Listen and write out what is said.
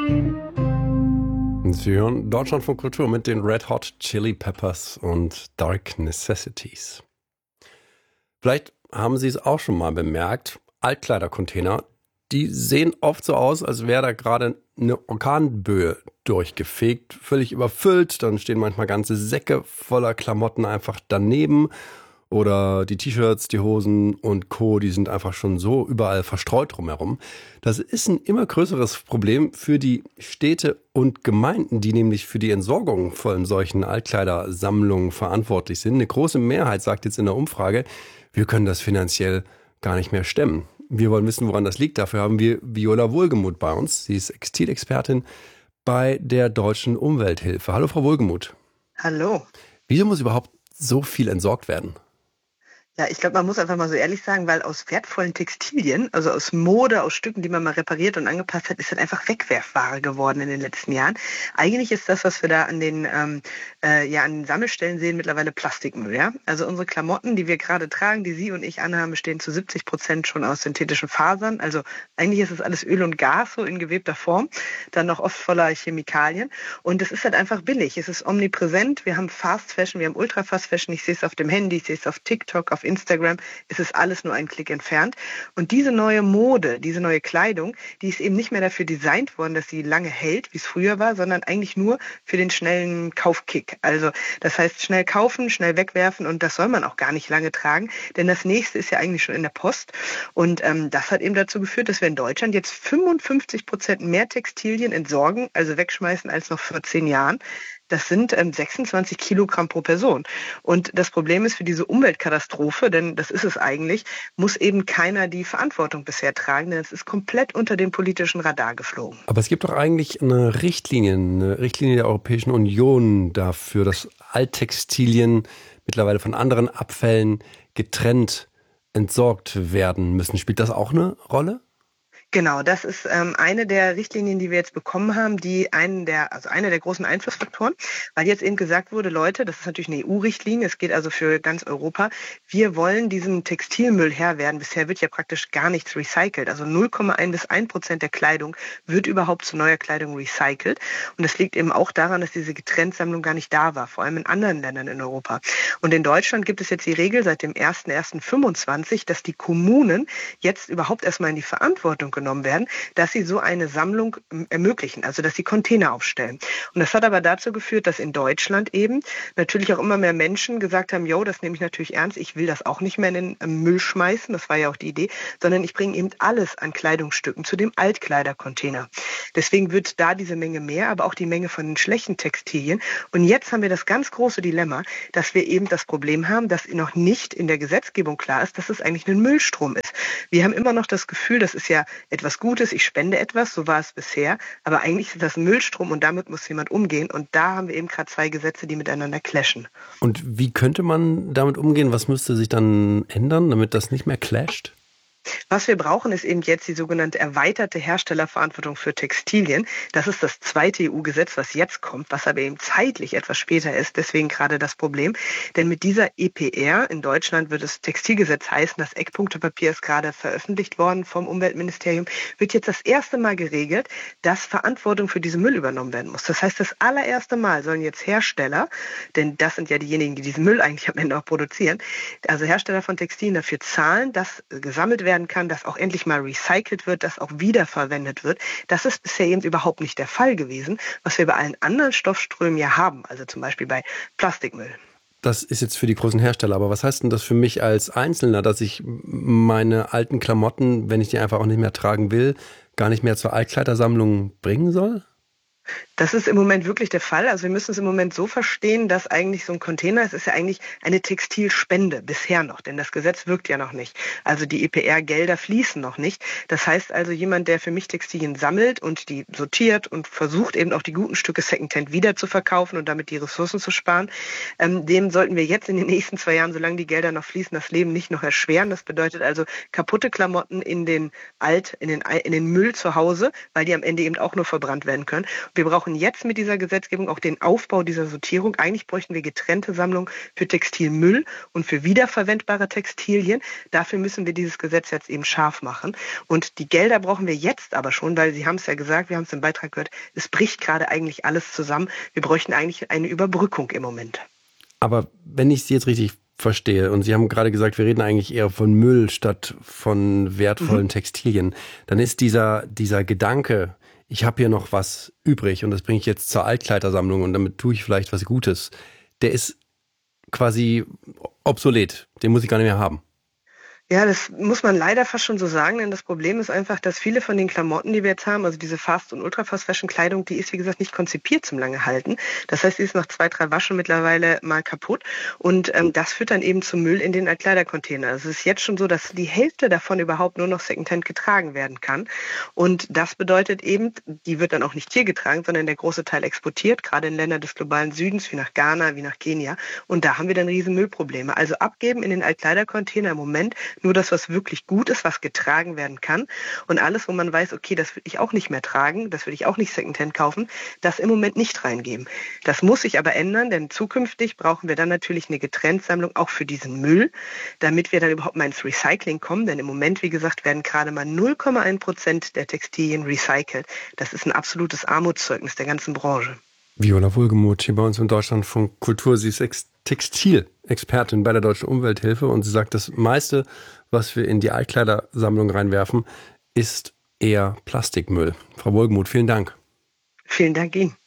Sie hören Deutschlandfunk Kultur mit den Red Hot Chili Peppers und Dark Necessities. Vielleicht haben Sie es auch schon mal bemerkt, Altkleidercontainer, die sehen oft so aus, als wäre da gerade eine Orkanböe durchgefegt, völlig überfüllt. Dann stehen manchmal ganze Säcke voller Klamotten einfach daneben. Oder die T-Shirts, die Hosen und Co., die sind einfach schon so überall verstreut drumherum. Das ist ein immer größeres Problem für die Städte und Gemeinden, die nämlich für die Entsorgung von solchen Altkleidersammlungen verantwortlich sind. Eine große Mehrheit sagt jetzt in der Umfrage, wir können das finanziell gar nicht mehr stemmen. Wir wollen wissen, woran das liegt. Dafür haben wir Viola Wohlgemuth bei uns. Sie ist Textilexpertin bei der Deutschen Umwelthilfe. Hallo, Frau Wohlgemuth. Hallo. Wieso muss überhaupt so viel entsorgt werden? Ja, ich glaube, man muss einfach mal so ehrlich sagen, weil aus wertvollen Textilien, also aus Mode, aus Stücken, die man mal repariert und angepasst hat, ist das einfach Wegwerfware geworden in den letzten Jahren. Eigentlich ist das, was wir da an den an den Sammelstellen sehen, mittlerweile Plastikmüll. Ja? Also unsere Klamotten, die wir gerade tragen, die Sie und ich anhaben, bestehen zu 70% schon aus synthetischen Fasern. Also eigentlich ist es alles Öl und Gas so in gewebter Form, dann noch oft voller Chemikalien. Und es ist halt einfach billig. Es ist omnipräsent. Wir haben Fast Fashion, wir haben Ultra Fast Fashion. Ich sehe es auf dem Handy, ich sehe es auf TikTok, auf Instagram, ist es alles nur ein Klick entfernt. Und diese neue Mode, diese neue Kleidung, die ist eben nicht mehr dafür designt worden, dass sie lange hält, wie es früher war, sondern eigentlich nur für den schnellen Kaufkick. Also das heißt, schnell kaufen, schnell wegwerfen und das soll man auch gar nicht lange tragen, denn das nächste ist ja eigentlich schon in der Post. Und das hat eben dazu geführt, dass wir in Deutschland jetzt 55% mehr Textilien entsorgen, also wegschmeißen, als noch vor 10 Jahren. Das sind 26 Kilogramm pro Person. Und das Problem ist für diese Umweltkatastrophe, denn das ist es eigentlich, muss eben keiner die Verantwortung bisher tragen, denn es ist komplett unter dem politischen Radar geflogen. Aber es gibt doch eigentlich eine Richtlinie der Europäischen Union dafür, dass Alttextilien mittlerweile von anderen Abfällen getrennt entsorgt werden müssen. Spielt das auch eine Rolle? Genau, das ist eine der Richtlinien, die wir jetzt bekommen haben, eine der großen Einflussfaktoren, weil jetzt eben gesagt wurde, Leute, das ist natürlich eine EU-Richtlinie, es geht also für ganz Europa, wir wollen diesem Textilmüll Herr werden. Bisher wird ja praktisch gar nichts recycelt, also 0,1 bis 1% der Kleidung wird überhaupt zu neuer Kleidung recycelt und das liegt eben auch daran, dass diese Getrenntsammlung gar nicht da war, vor allem in anderen Ländern in Europa. Und in Deutschland gibt es jetzt die Regel seit dem 01.01.25, dass die Kommunen jetzt überhaupt erstmal in die Verantwortung genommen werden, dass sie so eine Sammlung ermöglichen, also dass sie Container aufstellen. Und das hat aber dazu geführt, dass in Deutschland eben natürlich auch immer mehr Menschen gesagt haben, jo, das nehme ich natürlich ernst, ich will das auch nicht mehr in den Müll schmeißen, das war ja auch die Idee, sondern ich bringe eben alles an Kleidungsstücken zu dem Altkleidercontainer. Deswegen wird da diese Menge mehr, aber auch die Menge von den schlechten Textilien. Und jetzt haben wir das ganz große Dilemma, dass wir eben das Problem haben, dass noch nicht in der Gesetzgebung klar ist, dass es eigentlich ein Müllstrom ist. Wir haben immer noch das Gefühl, das ist ja etwas Gutes, ich spende etwas, so war es bisher, aber eigentlich ist das ein Müllstrom und damit muss jemand umgehen und da haben wir eben gerade 2 Gesetze, die miteinander clashen. Und wie könnte man damit umgehen? Was müsste sich dann ändern, damit das nicht mehr clasht? Was wir brauchen, ist eben jetzt die sogenannte erweiterte Herstellerverantwortung für Textilien. Das ist das 2. EU-Gesetz, was jetzt kommt, was aber eben zeitlich etwas später ist. Deswegen gerade das Problem. Denn mit dieser EPR, in Deutschland wird es Textilgesetz heißen, das Eckpunktepapier ist gerade veröffentlicht worden vom Umweltministerium, wird jetzt das erste Mal geregelt, dass Verantwortung für diesen Müll übernommen werden muss. Das heißt, das allererste Mal sollen jetzt Hersteller, denn das sind ja diejenigen, die diesen Müll eigentlich am Ende auch produzieren, also Hersteller von Textilien dafür zahlen, dass gesammelt werden kann, dass auch endlich mal recycelt wird, dass auch wiederverwendet wird. Das ist bisher eben überhaupt nicht der Fall gewesen, was wir bei allen anderen Stoffströmen ja haben, also zum Beispiel bei Plastikmüll. Das ist jetzt für die großen Hersteller, aber was heißt denn das für mich als Einzelner, dass ich meine alten Klamotten, wenn ich die einfach auch nicht mehr tragen will, gar nicht mehr zur Altkleidersammlung bringen soll? Das ist im Moment wirklich der Fall. Also wir müssen es im Moment so verstehen, dass eigentlich so ein Container, es ist ja eigentlich eine Textilspende bisher noch, denn das Gesetz wirkt ja noch nicht. Also die EPR-Gelder fließen noch nicht. Das heißt also, jemand, der für mich Textilien sammelt und die sortiert und versucht eben auch die guten Stücke Secondhand wieder zu verkaufen und damit die Ressourcen zu sparen, dem sollten wir jetzt in den nächsten 2 Jahren, solange die Gelder noch fließen, das Leben nicht noch erschweren. Das bedeutet also kaputte Klamotten in den Müll zu Hause, weil die am Ende eben auch nur verbrannt werden können. Wir brauchen jetzt mit dieser Gesetzgebung auch den Aufbau dieser Sortierung. Eigentlich bräuchten wir getrennte Sammlungen für Textilmüll und für wiederverwendbare Textilien. Dafür müssen wir dieses Gesetz jetzt eben scharf machen. Und die Gelder brauchen wir jetzt aber schon, weil Sie haben es ja gesagt, wir haben es im Beitrag gehört, es bricht gerade eigentlich alles zusammen. Wir bräuchten eigentlich eine Überbrückung im Moment. Aber wenn ich Sie jetzt richtig verstehe, und Sie haben gerade gesagt, wir reden eigentlich eher von Müll statt von wertvollen Textilien, dann ist dieser Gedanke, ich habe hier noch was übrig und das bringe ich jetzt zur Altkleidersammlung und damit tue ich vielleicht was Gutes, der ist quasi obsolet, den muss ich gar nicht mehr haben. Ja, das muss man leider fast schon so sagen, denn das Problem ist einfach, dass viele von den Klamotten, die wir jetzt haben, also diese Fast- und Ultra-Fast-Fashion-Kleidung, die ist, wie gesagt, nicht konzipiert zum lange halten. Das heißt, die ist nach 2, 3 Waschen mittlerweile mal kaputt und das führt dann eben zum Müll in den Altkleidercontainer. Also es ist jetzt schon so, dass die Hälfte davon überhaupt nur noch Secondhand getragen werden kann und das bedeutet eben, die wird dann auch nicht hier getragen, sondern der große Teil exportiert, gerade in Länder des globalen Südens, wie nach Ghana, wie nach Kenia und da haben wir dann riesen Müllprobleme. Also abgeben in den Altkleidercontainer im Moment nur das, was wirklich gut ist, was getragen werden kann. Und alles, wo man weiß, okay, das will ich auch nicht mehr tragen, das will ich auch nicht Secondhand kaufen, das im Moment nicht reingeben. Das muss sich aber ändern, denn zukünftig brauchen wir dann natürlich eine Getrenntsammlung auch für diesen Müll, damit wir dann überhaupt mal ins Recycling kommen. Denn im Moment, wie gesagt, werden gerade mal 0,1% der Textilien recycelt. Das ist ein absolutes Armutszeugnis der ganzen Branche. Viola Wohlgemuth hier bei uns in Deutschland von Kultur. Sie ist Textilexpertin bei der Deutschen Umwelthilfe und sie sagt, das meiste, was wir in die Altkleidersammlung reinwerfen, ist eher Plastikmüll. Frau Wohlgemuth, vielen Dank. Vielen Dank Ihnen.